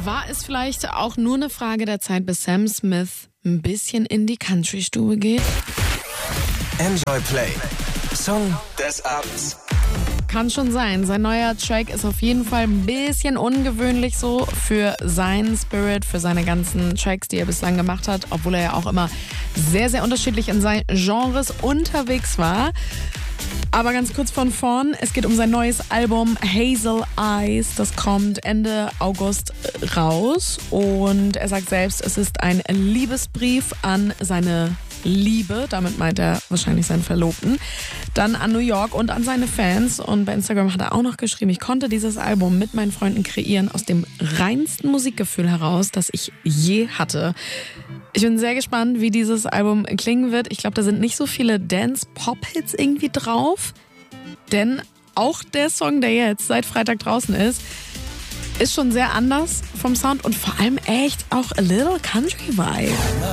War es vielleicht auch nur eine Frage der Zeit, bis Sam Smith ein bisschen in die Country-Stube geht? Enjoy Play. Song des Abends. Kann schon sein. Sein neuer Track ist auf jeden Fall ein bisschen ungewöhnlich so für seinen Spirit, für seine ganzen Tracks, die er bislang gemacht hat, obwohl er ja auch immer sehr, sehr unterschiedlich in seinen Genres unterwegs war. Aber ganz kurz von vorn, es geht um sein neues Album Hazel Eyes. Das kommt Ende August raus und er sagt selbst, es ist ein Liebesbrief an seine Liebe, damit meint er wahrscheinlich seinen Verlobten, dann an New York und an seine Fans. Und bei Instagram hat er auch noch geschrieben, ich konnte dieses Album mit meinen Freunden kreieren aus dem reinsten Musikgefühl heraus, das ich je hatte. Ich bin sehr gespannt, wie dieses Album klingen wird. Ich glaube, da sind nicht so viele Dance-Pop-Hits irgendwie drauf, denn auch der Song, der jetzt seit Freitag draußen ist schon sehr anders vom Sound und vor allem echt auch a little country vibe.